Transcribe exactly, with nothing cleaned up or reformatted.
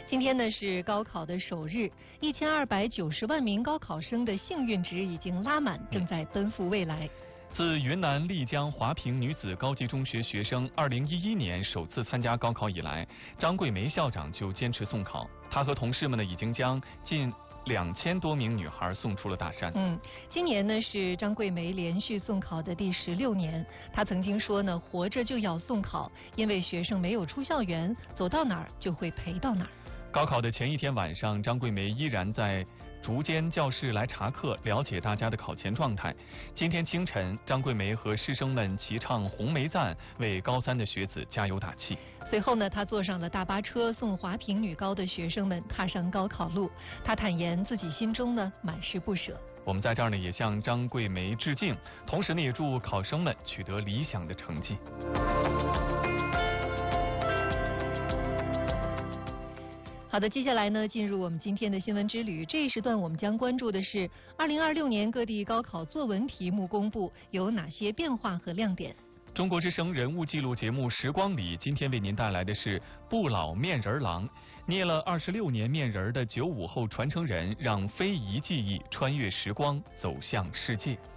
今天呢是高考的首日，一千二百九十万名高考生的幸运值已经拉满，正在奔赴未来。 自云南丽江华坪女子高级中学学生二零一一年首次参加高考以来，张桂梅校长就坚持送考。她和同事们呢，已经将近两千多名女孩送出了大山。 嗯，今年呢是张桂梅连续送考的第十六年。她曾经说呢，活着就要送考，因为学生没有出校园，走到哪儿就会陪到哪儿。 高考的前一天晚上，张桂梅依然在竹间教室来查课，了解大家的考前状态。今天清晨，张桂梅和师生们齐唱《红梅赞》，为高三的学子加油打气。 随后呢，她坐上了大巴车，送华坪女高的学生们踏上高考路。她坦言自己心中呢满是不舍。 我们在这儿呢也向张桂梅致敬，同时呢也祝考生们取得理想的成绩。 好的，接下来呢，进入我们今天的新闻之旅。这一时段我们将关注的是二零二六年各地高考作文题目公布有哪些变化和亮点。 中国之声人物记录节目《时光里》今天为您带来的是不老面人郎，捏了二十六年面人的九五后传承人，让非遗技艺穿越时光，走向世界。